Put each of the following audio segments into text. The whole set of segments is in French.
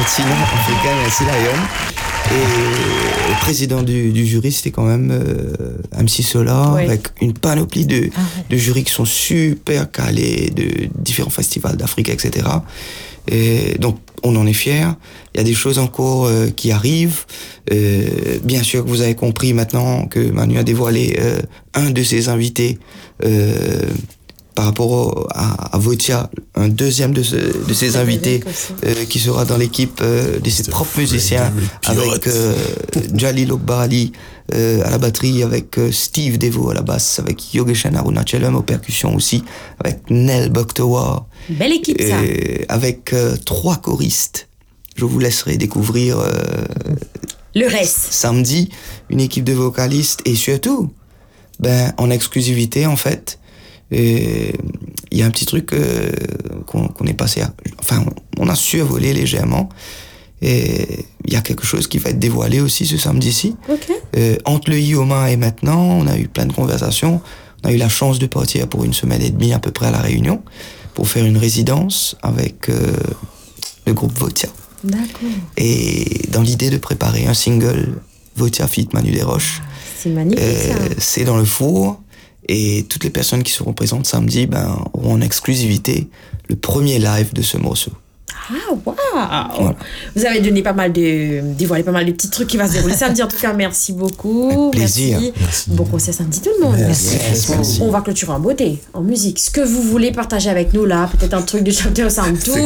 continent africain, merci Lion. Et le président du jury, c'était quand même MC Solar, avec une panoplie de jurys qui sont super calés, de différents festivals d'Afrique, etc. Et donc, on en est fiers. Il y a des choses encore qui arrivent. Bien sûr que vous avez compris maintenant que Manu a dévoilé un de ses invités par rapport à Votia, un deuxième de ses invités qui sera dans l'équipe de ses propres musiciens, avec Jalil Okbarali à la batterie, avec Steve Devo à la basse, avec Yogeshan Arunachelem aux percussions aussi, avec Nel Boktowa. Belle équipe, ça. Avec 3 choristes. Je vous laisserai découvrir le reste. Samedi, une équipe de vocalistes et surtout, en exclusivité en fait, il y a un petit truc qu'on est passé à... Enfin, on a survolé légèrement. Et il y a quelque chose qui va être dévoilé aussi ce samedi-ci. Entre le IOMA et maintenant, on a eu plein de conversations. On a eu la chance de partir pour 1 semaine et demie à peu près à La Réunion pour faire une résidence avec le groupe Votia. D'accord. Et dans l'idée de préparer un single Votia feat Manu Desroches. C'est magnifique, ça. C'est dans le four. Et toutes les personnes qui seront présentes samedi auront en exclusivité le premier live de ce morceau. Ah, waouh! Voilà. Vous avez dévoilé pas mal de petits trucs qui vont se dérouler samedi. En tout cas, merci beaucoup. Avec plaisir. Merci. Bon concert samedi tout le monde. Merci. On va clôturer en beauté, en musique. Ce que vous voulez partager avec nous là, peut-être un truc de Chapter Sound Tour.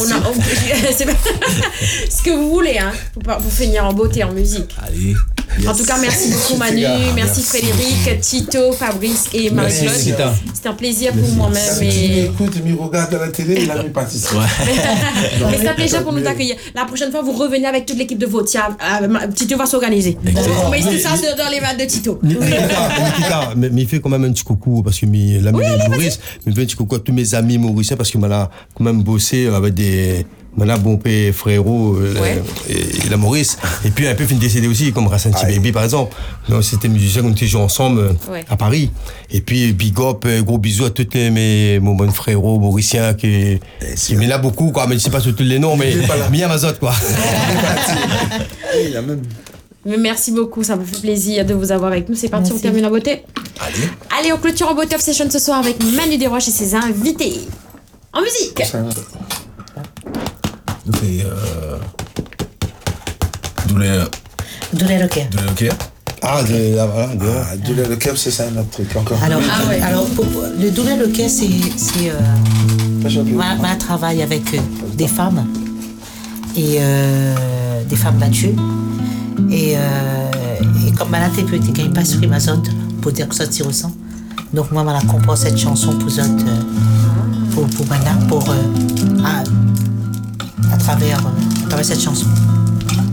Ce que vous voulez, hein, pour finir en beauté, en musique. Allez. En tout cas, merci beaucoup Manu, merci Frédéric, Tito, Fabrice et Marie-Claude. C'était un plaisir pour moi-même. Il écoute, il regarde à la télé, il a mis participer. Mais c'est un plaisir pour nous accueillir. La prochaine fois, vous revenez avec toute l'équipe de Votia. Tito va s'organiser. On met tout ça dans les vannes de Tito. Nikita, mais il fait quand même un petit coucou parce que l'ami Maurice, mais il fait un petit coucou à tous mes amis mauriciens parce que m'a quand même bossé avec des Maintenant, bon père, frérot, et la Maurice. Et puis, un peu fin décédé aussi, comme Rassanti Baby, par exemple. Donc, c'était musiciens qu'on était joués ensemble à Paris. Et puis, big up, gros bisous à tous mon bon frérot mauricien qui m'en a beaucoup, quoi. Mais je sais pas sur tous les noms, mais Mia Mazot, quoi. Mais merci beaucoup, ça me fait plaisir de vous avoir avec nous. C'est parti, on termine en beauté. Allez, on clôture en beauté Obsession ce soir avec Manu Desroches et ses invités. En musique. Douleur au cœur. Douleur au cœur, c'est ça un autre truc encore. Alors, le douleur au cœur, c'est un travail avec des femmes et des femmes battues. Et comme malade thérapeutique, il passe sur Amazon pour dire que ça tire au sang. Donc moi, je compose cette chanson pour à travers cette chanson.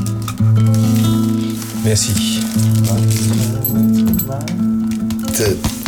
Merci.